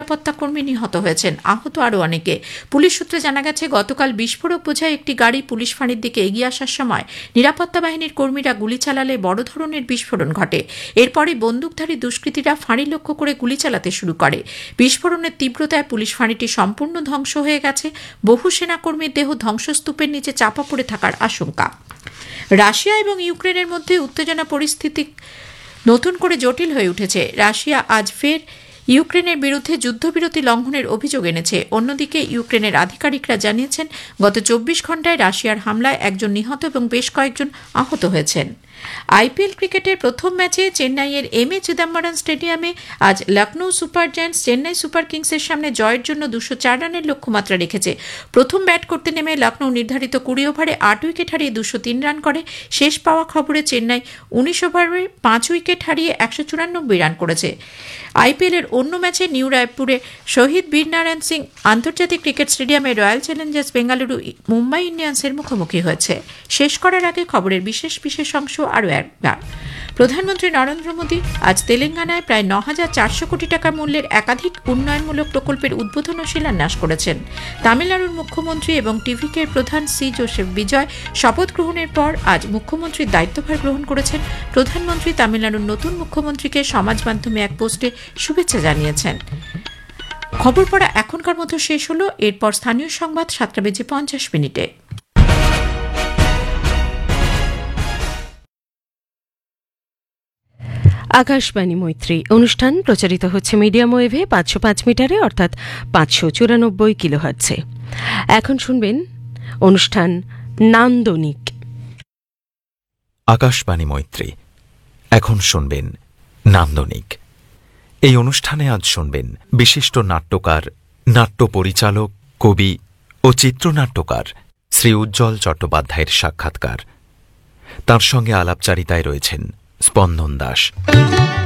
নিরাপত্তা কর্মী নিহত হয়েছেন, আহত আরও অনেকে। পুলিশ সূত্রে জানা গেছে, গতকাল বিস্ফোরক বোঝাই একটি গাড়ি পুলিশ ফাঁড়ির দিকে এগিয়ে আসার সময় নিরাপত্তা বাহিনীর কর্মীরা গুলি চালালে বড় ধরনের বিস্ফোরণ ঘটে। এরপরই বন্দুকধারী দুষ্কৃতীরা ফাঁড়ি লক্ষ্য করে গুলি চালাতে শুরু করে। বিস্ফোরণের তীব্রতায় পুলিশ ফাঁড়িটি সম্পূর্ণ ধ্বংস হয়ে গেছে। বহু সেনাকর্মীর দেহ ধ্বংসস্তূপের নিচে চাপা পড়ে থাকার আশঙ্কা। রাশিয়া এবং ইউক্রেনের মধ্যে উত্তেজনা পরিস্থিতি নতুন করে জটিল হয়ে উঠেছে। রাশিয়া আজ ফের ইউক্রেনের বিরুদ্ধে যুদ্ধবিরতি লঙ্ঘনের অভিযোগ এনেছে। অন্যদিকে ইউক্রেনের আধিকারিকরা জানিয়েছেন, গত 24 ঘণ্টায় রাশিয়ার হামলায় একজন নিহত এবং বেশ কয়েকজন আহত হয়েছেন। আইপিএল ক্রিকেটের প্রথম ম্যাচে চেন্নাইয়ের এমএ চিদাম্বরম স্টেডিয়ামে আজ Lucknow super giants Chennai super কিংসের সামনে জয়ের জন্য 204 রানের লক্ষ্যমাত্রা রেখেছে। প্রথম ব্যাট করতে নেমে লখনৌ নির্ধারিত 20 ওভারে 8 উইকেট হারিয়ে 203 রান করে। শেষ পাওয়া খবরে চেন্নাই 19 ওভারে 5 উইকেট হারিয়ে 194 রান করেছে। আইপিএলের অন্য ম্যাচে নিউ রায়পুরে শহীদ বীরনারায়ণ সিং আন্তর্জাতিক ক্রিকেট স্টেডিয়ামে রয়্যাল চ্যালেঞ্জার্স বেঙ্গালুরু মুম্বাই ইন্ডিয়ান্সের মুখোমুখি হয়েছে। শেষ করার আগে খবরের বিশেষ অংশ আরও একবার। প্রধানমন্ত্রী নরেন্দ্র মোদী আজ তেলেঙ্গানায় প্রায় 9,400 কোটি টাকা মূল্যের একাধিক উন্নয়নমূলক প্রকল্পের উদ্বোধন ও শিলান্যাস করেছেন। তামিলনাড়ুর মুখ্যমন্ত্রী এবং টিভিকের প্রধান সি জোসেফ বিজয় শপথ গ্রহণের পর আজ মুখ্যমন্ত্রীর দায়িত্বভার গ্রহণ করেছেন। প্রধানমন্ত্রী তামিলনাড়ুর নতুন মুখ্যমন্ত্রীকে সমাজ মাধ্যমে এক পোস্টে শুভেচ্ছা জানিয়েছেন। খবর পড়া এখনকার মতো শেষ হলো। এরপর স্থানীয় সংবাদ 7:50 আকাশবাণী মৈত্রী অনুষ্ঠান প্রচারিত হচ্ছে মিডিয়াম ওয়েভে 505 মিটারে অর্থাৎ 594 কিলোহার্টজে। এখন শুনবেন অনুষ্ঠান নান্দনিক। আকাশবাণী মৈত্রী, এখন শুনবেন নান্দনিক। এই অনুষ্ঠানে আজ শুনবেন বিশিষ্ট নাট্যকার, নাট্য পরিচালক, কবি ও চিত্রনাট্যকার শ্রী উজ্জ্বল চট্টোপাধ্যায়ের সাক্ষাৎকার। তাঁর সঙ্গে আলাপচারিতায় রয়েছেন স্পন্দন দাস।